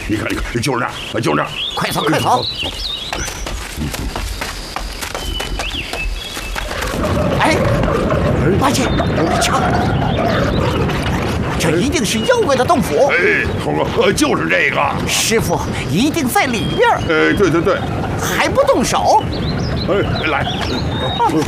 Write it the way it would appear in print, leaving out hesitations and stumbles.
你看，就是那儿，就是那儿。 快走，快走！哎，八戒，你瞧，这一定是妖怪的洞府。 哎，猴哥，就是这个。 师傅一定在里边。 对， 还不动手？ 来。